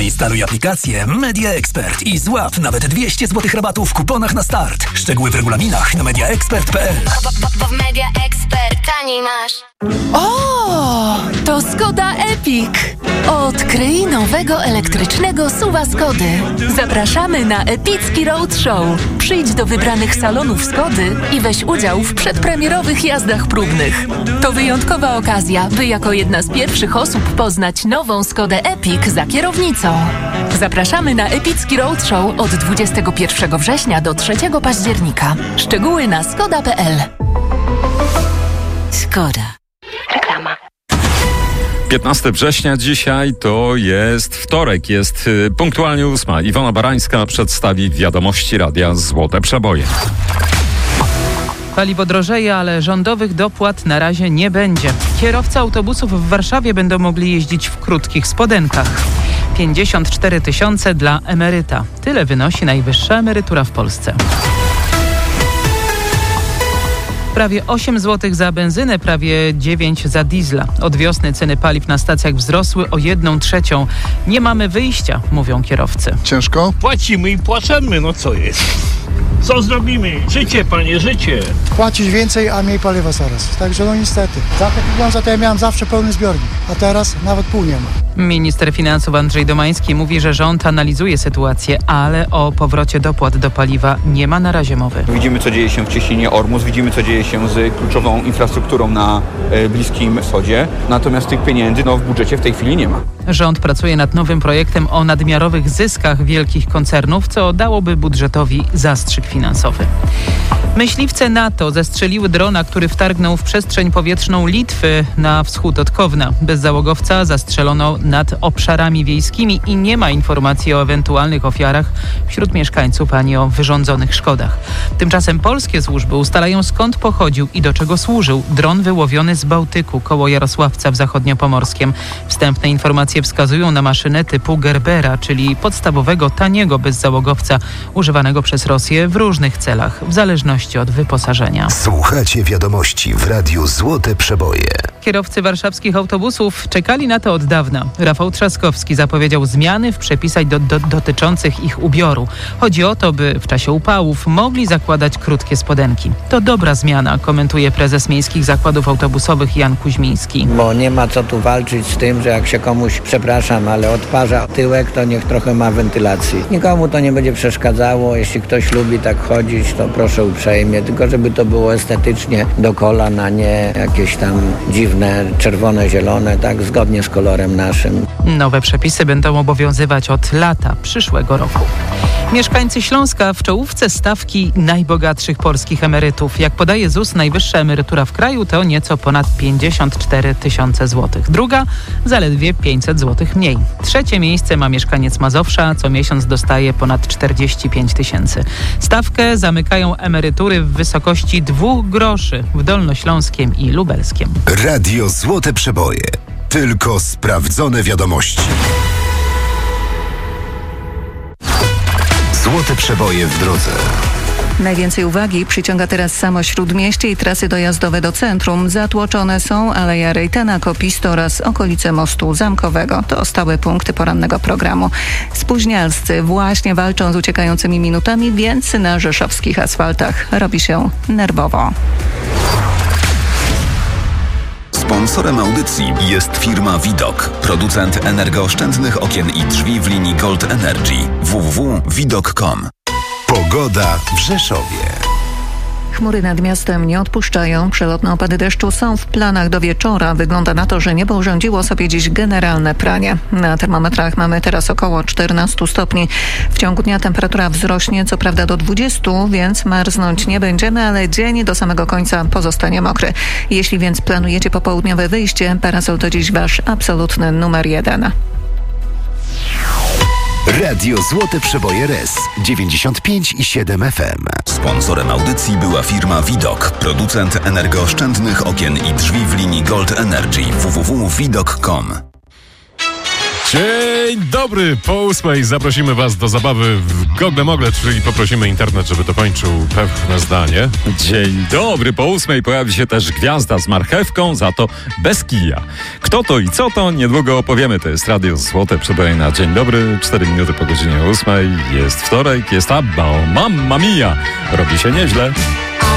Instaluj aplikację Media Expert i złap nawet 200 zł rabatu w kuponach na start. Szczegóły w regulaminach na mediaexpert.pl. W Media Expert taniej masz. O, to Skoda Epic. Odkryj nowego elektrycznego SUV-a Skody. Zapraszamy na epicki roadshow. Przyjdź do wybranych salonów Skody i weź udział w przedpremierowych jazdach próbnych. To wyjątkowa okazja, by jako jedna z pierwszych osób poznać nową Skodę Epic za kierownicą. Zapraszamy na epicki roadshow od 21 września do 3 października. Szczegóły na skoda.pl. Skoda. Reklama. 15 września dzisiaj to jest wtorek, jest punktualnie 8. Iwona Barańska przedstawi wiadomości Radia Złote Przeboje. Paliwo drożeje, ale rządowych dopłat na razie nie będzie. Kierowcy autobusów w Warszawie będą mogli jeździć w krótkich spodenkach. 54 000 dla emeryta. Tyle wynosi najwyższa emerytura w Polsce. Prawie 8 zł za benzynę, prawie 9 za diesla. Od wiosny ceny paliw na stacjach wzrosły o 1/3. Nie mamy wyjścia, mówią kierowcy. Ciężko? Płacimy i płaczemy, no co jest? Co zrobimy? Życie, panie, życie. Płacić więcej, a mniej paliwa coraz. Także no niestety. Za te pieniądze to ja miałem zawsze pełny zbiornik, a teraz nawet pół nie ma. Minister finansów Andrzej Domański mówi, że rząd analizuje sytuację, ale o powrocie dopłat do paliwa nie ma na razie mowy. Widzimy, co dzieje się w cieśninie Ormus, widzimy, co dzieje się z kluczową infrastrukturą na Bliskim Wschodzie. Natomiast tych pieniędzy w budżecie w tej chwili nie ma. Rząd pracuje nad nowym projektem o nadmiarowych zyskach wielkich koncernów, co dałoby budżetowi zastrzyk finansowy. Myśliwce NATO zestrzeliły drona, który wtargnął w przestrzeń powietrzną Litwy na wschód od Kowna. Bezzałogowca zastrzelono nad obszarami wiejskimi i nie ma informacji o ewentualnych ofiarach wśród mieszkańców ani o wyrządzonych szkodach. Tymczasem polskie służby ustalają, skąd pochodził i do czego służył dron wyłowiony z Bałtyku koło Jarosławca w Zachodniopomorskiem. Wstępne informacje wskazują na maszynę typu Gerbera, czyli podstawowego, taniego bezzałogowca używanego przez Rosję w różnych celach, w zależności od wyposażenia. Słuchacie wiadomości w Radiu Złote Przeboje. Kierowcy warszawskich autobusów czekali na to od dawna. Rafał Trzaskowski zapowiedział zmiany w przepisach dotyczących ich ubioru. Chodzi o to, by w czasie upałów mogli zakładać krótkie spodenki. To dobra zmiana, komentuje prezes Miejskich Zakładów Autobusowych Jan Kuźmiński. Bo nie ma co tu walczyć z tym, że jak się komuś, przepraszam, ale odparza tyłek, to niech trochę ma wentylacji. Nikomu to nie będzie przeszkadzało. Jeśli ktoś lubi tak chodzić, to proszę uprzejmie. Tylko żeby to było estetycznie do kolan, a nie jakieś tam dziwne, czerwone, zielone, tak zgodnie z kolorem naszym. Nowe przepisy będą obowiązywać od lata przyszłego roku. Mieszkańcy Śląska w czołówce stawki najbogatszych polskich emerytów. Jak podaje ZUS, najwyższa emerytura w kraju to nieco ponad 54 000 złotych. Druga zaledwie 500 zł mniej. Trzecie miejsce ma mieszkaniec Mazowsza, co miesiąc dostaje ponad 45 000. Stawkę zamykają emerytury w wysokości 2 groszy w Dolnośląskiem i Lubelskiem. Radio Złote Przeboje. Tylko sprawdzone wiadomości. Złote Przeboje w drodze. Najwięcej uwagi przyciąga teraz samo Śródmieście i trasy dojazdowe do centrum. Zatłoczone są Aleja Rejtana, Kopisto oraz okolice Mostu Zamkowego. To stałe punkty porannego programu. Spóźnialscy właśnie walczą z uciekającymi minutami, więc na rzeszowskich asfaltach robi się nerwowo. Sponsorem audycji jest firma Widok, producent energooszczędnych okien i drzwi w linii Gold Energy. www.widok.com. Pogoda w Rzeszowie. Chmury nad miastem nie odpuszczają. Przelotne opady deszczu są w planach do wieczora. Wygląda na to, że niebo urządziło sobie dziś generalne pranie. Na termometrach mamy teraz około 14 stopni. W ciągu dnia temperatura wzrośnie co prawda do 20, więc marznąć nie będziemy, ale dzień do samego końca pozostanie mokry. Jeśli więc planujecie popołudniowe wyjście, parasol to dziś wasz absolutny numer 1. Radio Złote Przeboje RS 95,7 FM. Sponsorem audycji była firma Widok, producent energooszczędnych okien i drzwi w linii Gold Energy. www.widok.com. Dzień dobry, po 8 zaprosimy Was do zabawy w Gogle Mogle, czyli poprosimy internet, żeby dokończył pewne zdanie. Dzień dobry, po 8 pojawi się też gwiazda z marchewką, za to bez kija. Kto to i co to? Niedługo opowiemy. To jest Radio Złote Przeboje na Dzień Dobry, 4 minuty po godzinie 8. Jest wtorek, jest ABBA, Mamma Mia. Robi się nieźle.